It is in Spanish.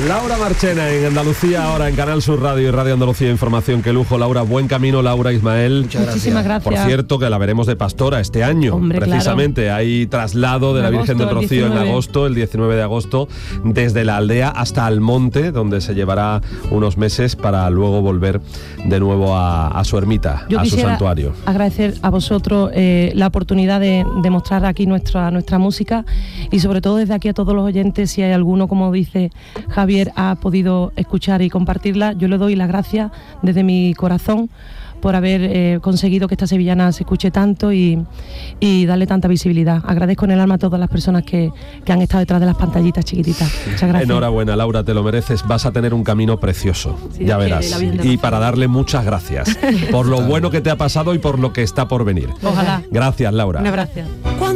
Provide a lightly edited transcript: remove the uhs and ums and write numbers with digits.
Laura Marchena en Andalucía, ahora en Canal Sur Radio y Radio Andalucía Información. Qué lujo, Laura. Buen camino, Laura, Ismael. Muchas gracias. Muchísimas gracias. Por cierto, que la veremos de pastora este año. Hombre, precisamente, claro. Hay traslado de la Virgen del Rocío en agosto, el 19 de agosto, desde la aldea hasta Almonte, donde se llevará unos meses para luego volver de nuevo a su ermita, Yo a su quisiera santuario. agradecer a vosotros la oportunidad de mostrar aquí nuestra música, y sobre todo desde aquí a todos los oyentes, si hay alguno, como dice Javier, ha podido escuchar y compartirla, yo le doy las gracias desde mi corazón por haber conseguido que esta sevillana se escuche tanto y darle tanta visibilidad. Agradezco en el alma a todas las personas que han estado detrás de las pantallitas chiquititas. Muchas gracias. Enhorabuena, Laura, te lo mereces. Vas a tener un camino precioso, Sí, ya verás. Y para darle muchas gracias por lo bueno que te ha pasado y por lo que está por venir. Ojalá. Gracias, Laura. Un abrazo.